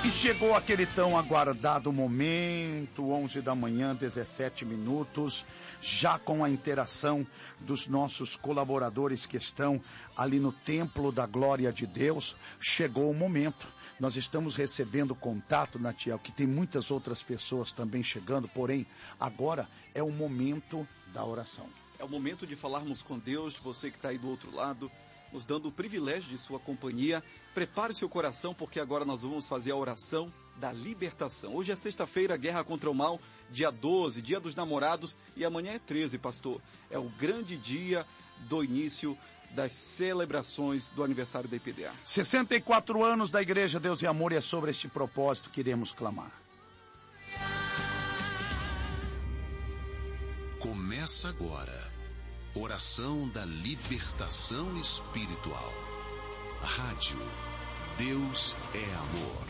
E chegou aquele tão aguardado momento, 11 da manhã, 17 minutos, já com a interação dos nossos colaboradores que estão ali no Templo da Glória de Deus. Chegou o momento. Nós estamos recebendo contato, Natiel, que tem muitas outras pessoas também chegando, porém, agora é o momento da oração. É o momento de falarmos com Deus, você que está aí do outro lado, nos dando o privilégio de sua companhia. Prepare seu coração, porque agora nós vamos fazer a oração da libertação. Hoje é sexta-feira, Guerra contra o Mal, dia 12, dia dos namorados, e amanhã é 13, pastor. É o grande dia do início das celebrações do aniversário da IPDA. 64 anos da Igreja Deus e Amor, e é sobre este propósito que iremos clamar. Começa agora. Oração da libertação espiritual. Rádio Deus é Amor.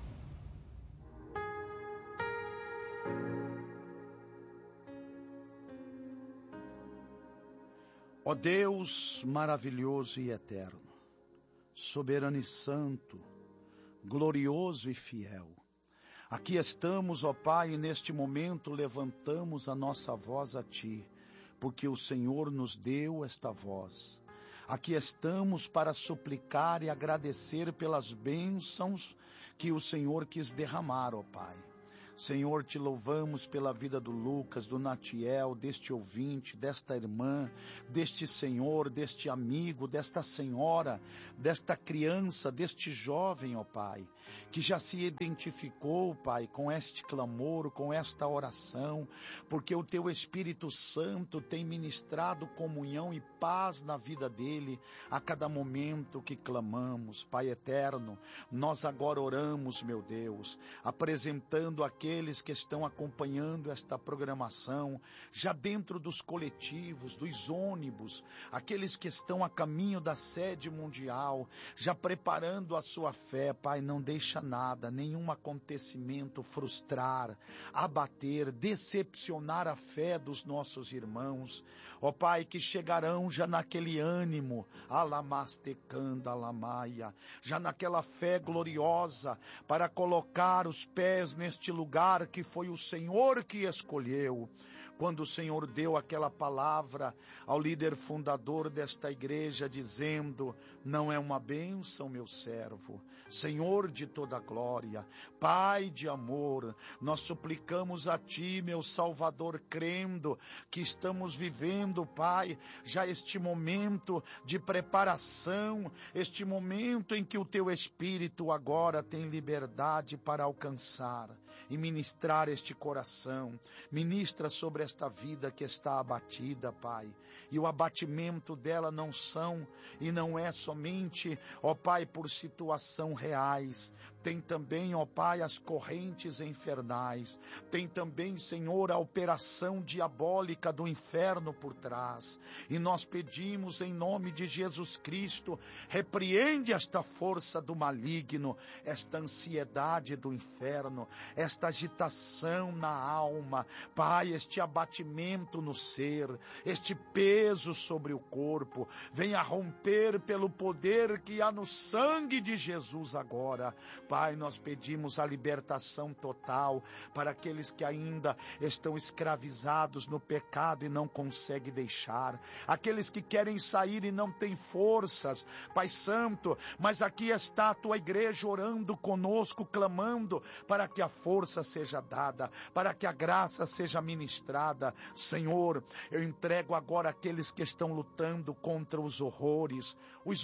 Ó Deus maravilhoso e eterno, soberano e santo, glorioso e fiel, aqui estamos, ó Pai, e neste momento levantamos a nossa voz a Ti, porque o Senhor nos deu esta voz. Aqui estamos para suplicar e agradecer pelas bênçãos que o Senhor quis derramar, ó Pai. Senhor, te louvamos pela vida do Lucas, do Natiel, deste ouvinte, desta irmã, deste senhor, deste amigo, desta senhora, desta criança, deste jovem, ó Pai, que já se identificou, Pai, com este clamor, com esta oração, porque o Teu Espírito Santo tem ministrado comunhão e paz na vida dele a cada momento que clamamos. Pai eterno, nós agora oramos, meu Deus, apresentando aqueles que estão acompanhando esta programação, já dentro dos coletivos, dos ônibus, aqueles que estão a caminho da sede mundial, já preparando a sua fé. Pai, não deixa nada, nenhum acontecimento frustrar, abater, decepcionar a fé dos nossos irmãos. Ó Pai, que chegarão já naquele ânimo, alamastecanda alamaia, já naquela fé gloriosa, para colocar os pés neste lugar que foi o Senhor que escolheu. Quando o Senhor deu aquela palavra ao líder fundador desta igreja, dizendo: não é uma bênção, meu servo, Senhor de toda glória, Pai de amor, nós suplicamos a Ti, meu Salvador, crendo que estamos vivendo, Pai, já este momento de preparação, este momento em que o Teu Espírito agora tem liberdade para alcançar e ministrar este coração. Ministra sobre esta vida que está abatida, Pai, e o abatimento dela não são e não é somente, ó Pai, por situação reais. Tem também, ó Pai, as correntes infernais. Tem também, Senhor, a operação diabólica do inferno por trás. E nós pedimos em nome de Jesus Cristo, repreende esta força do maligno, esta ansiedade do inferno, esta agitação na alma, Pai, este abatimento no ser, este peso sobre o corpo, venha romper pelo poder que há no sangue de Jesus agora. Pai, nós pedimos a libertação total para aqueles que ainda estão escravizados no pecado e não conseguem deixar, aqueles que querem sair e não têm forças, Pai Santo, mas aqui está a Tua igreja orando conosco, clamando para que a força seja dada, para que a graça seja ministrada. Senhor, eu entrego agora aqueles que estão lutando contra os horrores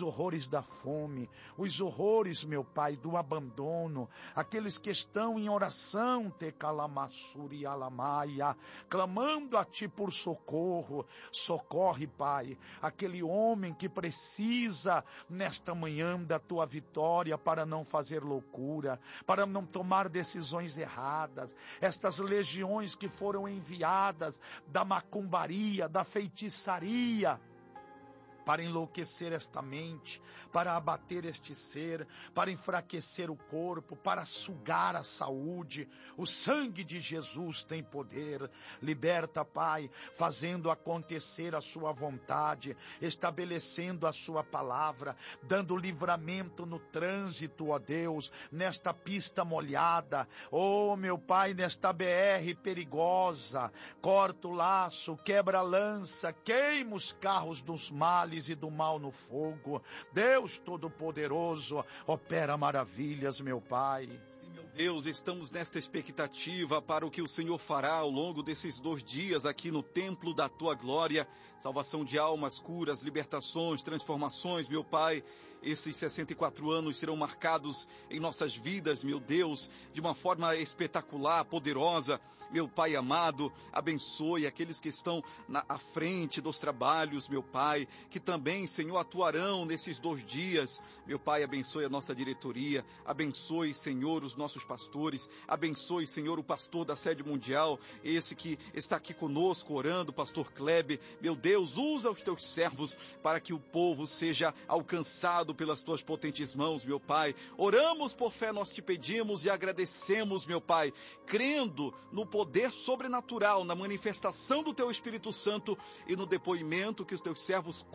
da fome, os horrores, meu Pai, do abandono, aqueles que estão em oração, tecalamassuri alamaia, clamando a Ti por socorro. Socorre, Pai, aquele homem que precisa nesta manhã da Tua vitória para não fazer loucura, para não tomar decisões erradas. Estas legiões que foram enviadas da macumbaria, da feitiçaria, para enlouquecer esta mente, para abater este ser, para enfraquecer o corpo, para sugar a saúde. O sangue de Jesus tem poder. Liberta, Pai, fazendo acontecer a sua vontade, estabelecendo a sua palavra, dando livramento no trânsito, ó Deus, nesta pista molhada, ó meu Pai, nesta BR perigosa. Corta o laço, quebra a lança, queima os carros dos males e do mal no fogo. Deus Todo-Poderoso, opera maravilhas, meu Pai. Sim, meu Deus, estamos nesta expectativa para o que o Senhor fará ao longo desses 2 dias aqui no templo da Tua glória. Salvação de almas, curas, libertações, transformações, meu Pai. Esses 64 anos serão marcados em nossas vidas, meu Deus, de uma forma espetacular, poderosa. Meu Pai amado, abençoe aqueles que estão à frente dos trabalhos, meu Pai, que também, Senhor, atuarão nesses 2 dias. Meu Pai, abençoe a nossa diretoria, abençoe, Senhor, os nossos pastores, abençoe, Senhor, o pastor da sede mundial, esse que está aqui conosco orando, pastor Kleber. Meu Deus, usa os teus servos para que o povo seja alcançado pelas tuas potentes mãos, meu Pai. Oramos por fé, nós te pedimos e agradecemos, meu Pai, crendo no poder sobrenatural, na manifestação do teu Espírito Santo e no depoimento que os teus servos